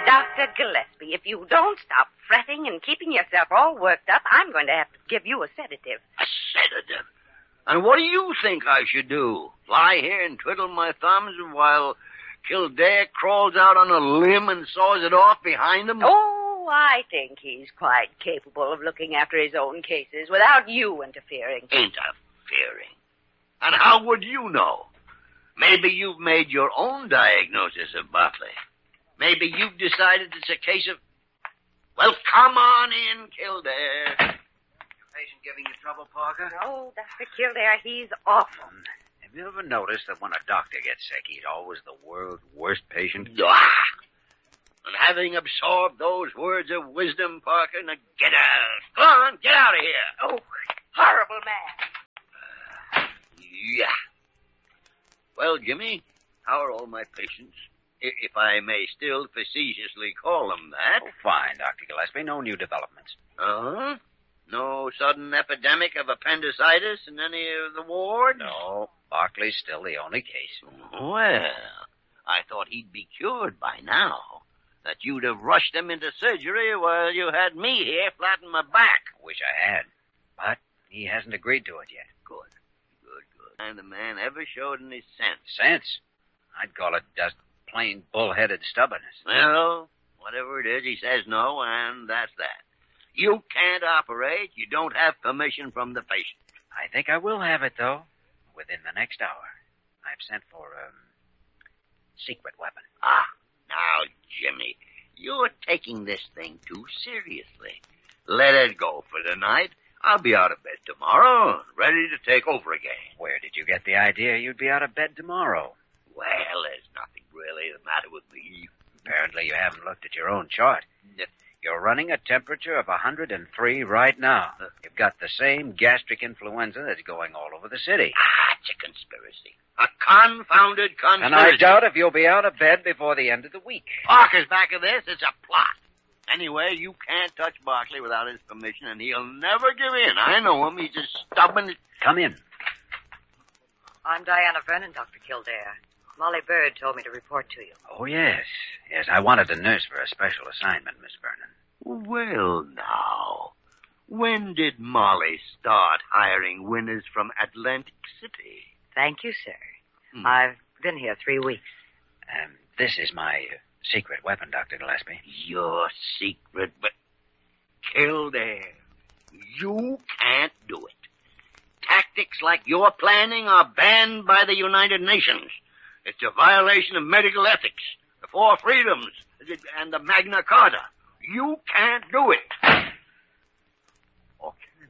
Dr. Gillespie, if you don't stop fretting and keeping yourself all worked up, I'm going to have to give you a sedative. A sedative? And what do you think I should do? Lie here and twiddle my thumbs while Kildare crawls out on a limb and saws it off behind him? Oh, I think he's quite capable of looking after his own cases without you interfering. Interfering? And how would you know? Maybe you've made your own diagnosis of Barclay. Maybe you've decided it's a case of... Well, come on in, Kildare. Patient giving you trouble, Parker? Oh, Dr. Kildare, he's awful. Have you ever noticed that when a doctor gets sick, he's always the world's worst patient? And having absorbed those words of wisdom, Parker, now get out. Go on, get out of here. Oh, horrible man. Yeah. Well, Jimmy, how are all my patients? If I may still facetiously call them that. Oh, fine, Dr. Gillespie. No new developments. Uh-huh. No sudden epidemic of appendicitis in any of the wards? No. Barclay's still the only case. Well, I thought he'd be cured by now. That you'd have rushed him into surgery while you had me here flat on my back. Wish I had. But he hasn't agreed to it yet. Good. And the man ever showed any sense. Sense? I'd call it just plain bullheaded stubbornness. Well, whatever it is, he says no, and that's that. You can't operate. You don't have permission from the patient. I think I will have it, though, within the next hour. I've sent for a secret weapon. Now, Jimmy, you're taking this thing too seriously. Let it go for the night. I'll be out of bed tomorrow, ready to take over again. Where did you get the idea you'd be out of bed tomorrow? Well, there's nothing really the matter with me. Apparently you haven't looked at your own chart. You're running a temperature of 103 right now. You've got the same gastric influenza that's going all over the city. It's a conspiracy. A confounded conspiracy. And I doubt if you'll be out of bed before the end of the week. Parker's back of this. It's a plot. Anyway, you can't touch Barclay without his permission, and he'll never give in. I know him. He's just stubborn. Come in. I'm Diana Vernon, Dr. Kildare. Molly Bird told me to report to you. Oh, yes. Yes, I wanted a nurse for a special assignment, Miss Vernon. Well, now, when did Molly start hiring winners from Atlantic City? Thank you, sir. I've been here 3 weeks. This is my secret weapon, Dr. Gillespie. Your secret, but Kildare, you can't do it. Tactics like you're planning are banned by the United Nations. It's a violation of medical ethics, the Four Freedoms, and the Magna Carta. You can't do it.